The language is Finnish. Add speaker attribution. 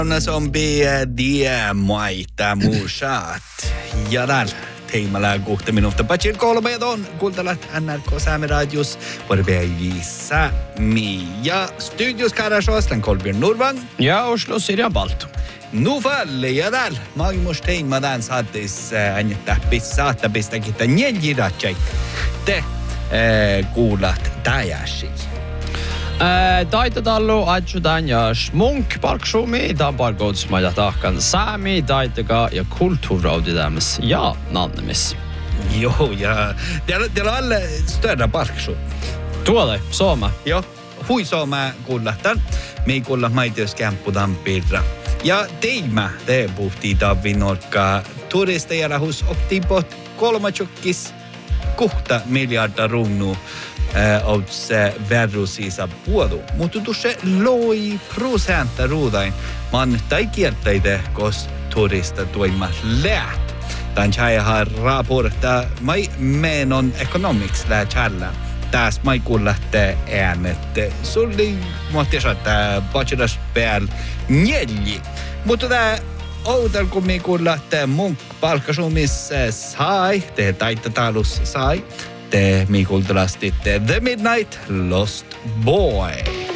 Speaker 1: Zombie maita muushaat. Ja täällä teimalla 6 minuuttia. Patsin 3 on kuuntelat NRK Sami Radios päivissä. Ja studios Karasoslan Kolbjörn Norvang.
Speaker 2: Ja Oslo Sirja Baltu.
Speaker 1: Nuvalle ja täällä maailmassa teimmadan saatis annetta saattaa pistäkin neljiratsai. Te kuulat täjäsi.
Speaker 2: Taitetallu adjudan ja smunk palksumi dan bargods maja tahkan Sami taitega ja kulttuuraudidames ja nannemis.
Speaker 1: Joo, ja teillä on alle större palksu.
Speaker 2: Tuolle, Sooma.
Speaker 1: Joo, hui Sooma kuullahtan. Me ei kuulla maitioskämppudan pirra. Ja teimä, te puhtii Davvinorka turisteja hus optipot 3,6 miljardia runnu. Outs verrusisa puolu. Mutta tuossa loi prosenta ruudain. Man tai kiertäide, kos turista tuima läht. Tämän tjäjähän raporta mai menon economics lää tjällä. Täs mai kuullatte äänet. Sulli muotti saattaa bachelas pääl njälji. Mutta tää outal kun me kuullatte munk palkkasumis sai. Te taitatalus sai. Te mikultalastitte The Midnight Lost Boy.